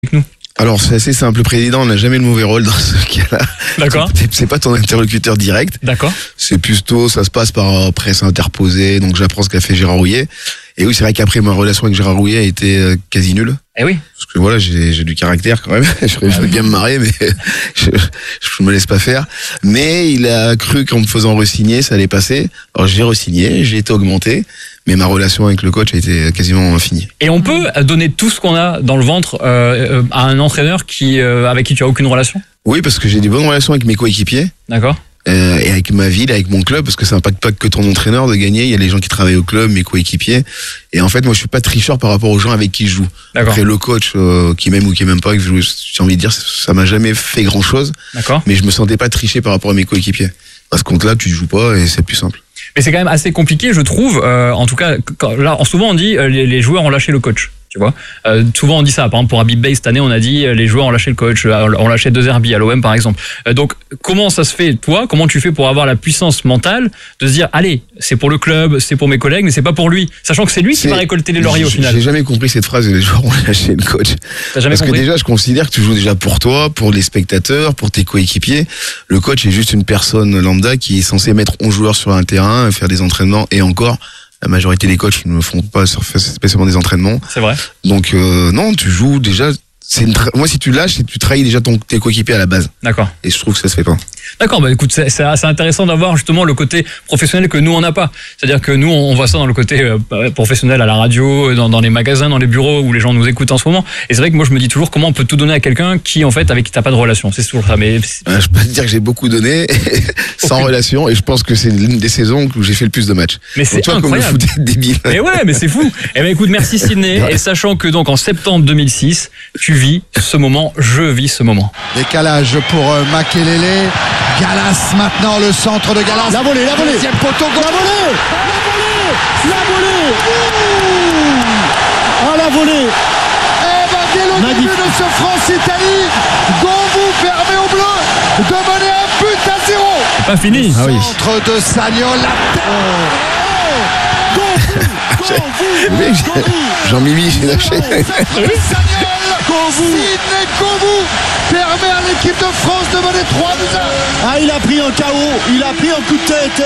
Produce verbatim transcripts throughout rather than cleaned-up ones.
nous. Alors c'est assez simple, le président n'a jamais le mauvais rôle dans ce cas-là. D'accord. C'est, c'est pas ton interlocuteur direct. D'accord. C'est plutôt, ça se passe par presse interposée, donc j'apprends ce qu'a fait Gérard Rouillet. Et oui, c'est vrai qu'après ma relation avec Gérard Rouillet a été euh, quasi nulle. Eh oui. Parce que voilà, j'ai, j'ai du caractère quand même. je vais bien me marrer, mais je, je me laisse pas faire. Mais il a cru qu'en me faisant re-signer, ça allait passer. Alors j'ai re-signé, j'ai été augmenté. Mais ma relation avec le coach a été quasiment finie. Et on peut donner tout ce qu'on a dans le ventre euh, à un entraîneur qui, euh, avec qui tu as aucune relation ? Oui, parce que j'ai des bonnes relations avec mes coéquipiers. D'accord. Euh, et avec ma ville, avec mon club, parce que ça n'impacte pas que ton entraîneur de gagner. Il y a les gens qui travaillent au club, mes coéquipiers. Et en fait, moi, je suis pas tricheur par rapport aux gens avec qui je joue. D'accord. Après, le coach, euh, qui m'aime ou qui m'aime pas, que je, j'ai envie de dire, ça m'a jamais fait grand chose. D'accord. Mais je me sentais pas tricher par rapport à mes coéquipiers. À ce compte-là, tu joues pas et c'est plus simple. Mais c'est quand même assez compliqué, je trouve. Euh, en tout cas, quand, là, souvent on dit euh, les, les joueurs ont lâché le coach. Tu vois, euh, souvent on dit ça. Par exemple, pour Habib Beye cette année, on a dit euh, les joueurs ont lâché le coach, euh, ont lâché deux Zerbi à l'O M par exemple. Euh, donc, comment ça se fait, toi ? Comment tu fais pour avoir la puissance mentale de se dire, allez, c'est pour le club, c'est pour mes collègues, mais c'est pas pour lui, sachant que c'est lui c'est... qui va récolter les lauriers au final. J'ai jamais compris cette phrase, les joueurs ont lâché le coach. T'as jamais Parce compris ? que déjà, je considère que tu joues déjà pour toi, pour les spectateurs, pour tes coéquipiers. Le coach est juste une personne lambda qui est censée mettre onze joueurs sur un terrain, faire des entraînements et encore. La majorité des coachs ne font pas spécialement des entraînements. C'est vrai. Donc euh, non, tu joues déjà. C'est une tra... Moi, si tu lâches, c'est que tu trahis déjà ton tes coéquipiers à la base. D'accord. Et je trouve que ça se fait pas. D'accord, bah écoute, c'est, c'est assez intéressant d'avoir justement le côté professionnel que nous on n'a pas. C'est-à-dire que nous on voit ça dans le côté euh, professionnel à la radio, dans, dans les magasins, dans les bureaux où les gens nous écoutent en ce moment. Et c'est vrai que moi je me dis toujours comment on peut tout donner à quelqu'un qui en fait avec qui t'as pas de relation. C'est toujours ça. Mais euh, je peux te dire que j'ai beaucoup donné sans okay. relation et je pense que c'est l'une des saisons où j'ai fait le plus de matchs. Mais c'est donc, toi, incroyable. Comme le foot est débile. Mais ouais, mais c'est fou. Eh ben écoute, merci Sidney. Ouais. Et sachant que donc en septembre deux mille six, tu vis ce moment, je vis ce moment. Décalage pour euh, Makelele. Galas maintenant, le centre de Galas. La volée, la volée. Deuxième poteau. La volée. La volée. La volée. Ah, la volée. Eh ben, dès le Magnifique. début de ce France-Italie, Govou permet aux Bleus de mener un but à zéro. C'est pas fini. Ah oui. Centre de Sagnol. La tête. Govou. Jean-Mimi, j'ai lâché. Sidney Govou permet à l'équipe de France de mener trois buts à un. Ah, il a pris un K O, il a pris un coup de tête.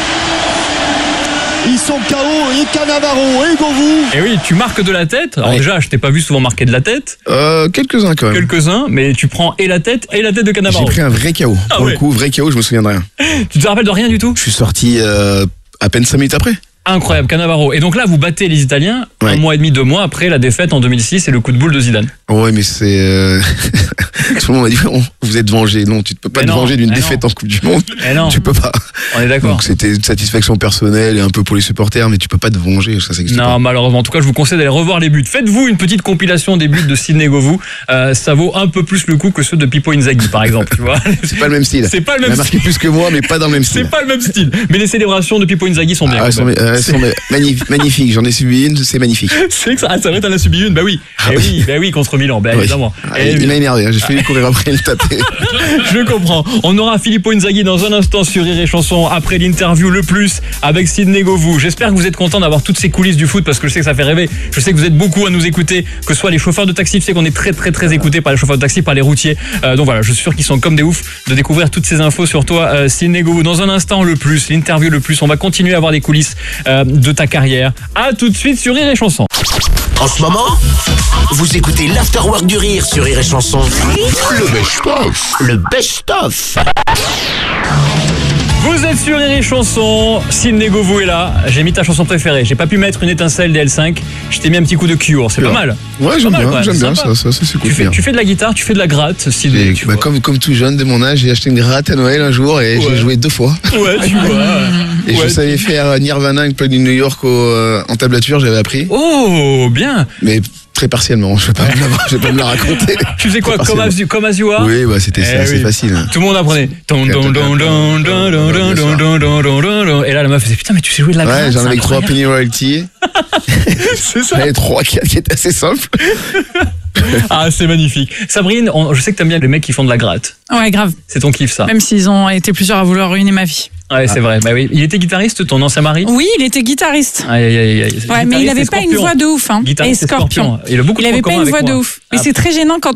Ils sont K O, et Cannavaro, et Govou. Et oui, tu marques de la tête. Alors ouais. Déjà, je t'ai pas vu souvent marquer de la tête. Euh, quelques-uns quand même. Quelques-uns, mais tu prends et la tête et la tête de Cannavaro. J'ai pris un vrai K O. Ah Pour ouais. le coup, vrai K O, je me souviens de rien. Tu te rappelles de rien du tout ? Je suis sorti euh, à peine cinq minutes après. Incroyable, Cannavaro. Et donc là, vous battez les Italiens ouais. un mois et demi, deux mois après la défaite en deux mille six et le coup de boule de Zidane. Ouais, mais c'est... Euh... Tout le monde m'a dit, vous êtes vengé. Non, tu ne peux pas mais te non, venger d'une défaite non. en Coupe du Monde. Mais non. Tu peux pas. On est d'accord. Donc c'était une satisfaction personnelle et un peu pour les supporters, mais tu peux pas te venger. Ça, ça existe non, pas. Malheureusement. En tout cas, je vous conseille d'aller revoir les buts. Faites-vous une petite compilation des buts de Sidney Govou. Euh, ça vaut un peu plus le coup que ceux de Pippo Inzaghi, par exemple. Tu vois. C'est pas le même style. C'est pas le même. Il a marqué plus que moi, mais pas dans le même style. C'est pas le même style. Mais les célébrations de Pippo Inzaghi sont bien. Ah, elles sont, euh, sont magnifiques. Magnifique. J'en ai subi une. C'est magnifique. C'est que ça. Ah, ça va, t'en as subi une. Bah oui. Ah, eh oui. Bah oui, contre Milan. Bah oui. Évidemment. Ah, il et m'a énervé. J'ai fait courir après le taper. Je comprends. On aura Filippo Inzaghi dans un instant sur Rire et Chanson après l'interview le plus avec Sidney Govou. J'espère que vous êtes contents d'avoir toutes ces coulisses du foot parce que je sais que ça fait rêver. Je sais que vous êtes beaucoup à nous écouter, que ce soit les chauffeurs de taxi. Je sais qu'on est très très très écoutés par les chauffeurs de taxi, par les routiers. Euh, donc voilà, je suis sûr qu'ils sont comme des oufs de découvrir toutes ces infos sur toi, euh, Sidney Govou. Dans un instant le plus, l'interview le plus. On va continuer à avoir des coulisses euh, de ta carrière. À tout de suite sur Rire et Chanson. En ce moment, vous écoutez l'Afterwork du Rire sur Rire et Chanson. Le best-of. Le best-of. Vous êtes sur Rire et Chanson, Sidney Govou est là. J'ai mis ta chanson préférée. J'ai pas pu mettre une étincelle des L cinq. Je t'ai mis un petit coup de Cure. C'est pas mal. Ouais, j'aime bien, j'aime bien ça, ça, ça c'est cool. Tu fais, tu fais de la guitare, tu fais de la gratte, Sidney. Tu bah, comme, comme tout jeune de mon âge, j'ai acheté une gratte à Noël un jour et ouais. j'ai joué deux fois. Ouais, tu vois. Et ouais, je savais faire Nirvana avec Plug in New York au, euh, en tablature, j'avais appris. Oh, bien. Mais très partiellement, je vais pas, je vais pas me la raconter. Tu sais quoi, comme as, you, comme as you are? Oui, bah c'était eh assez oui. facile. Tout le monde apprenait. Et là, la meuf faisait putain, mais tu sais jouer de la gratte. Ouais, j'en avais trois Penny Royalty. C'est ça. J'en avais trois qui étaient assez simples. Ah, c'est magnifique. Sabrine, on, je sais que t'aimes bien les mecs qui font de la gratte. Ouais, grave. C'est ton kiff, ça. Même s'ils ont été plusieurs à vouloir ruiner ma vie. Ouais, c'est vrai. Bah oui. Il était guitariste, ton ancien mari? Oui, il était guitariste. Aïe, aïe, aïe, aïe. Ouais, mais Guitariste il et avait pas une Scorpion. voix de ouf. Hein. Guitariste et Scorpion. Scorpion. Il a beaucoup Il de avait points pas communs une avec voix moi. de ouf. Mais Ah. c'est très gênant quand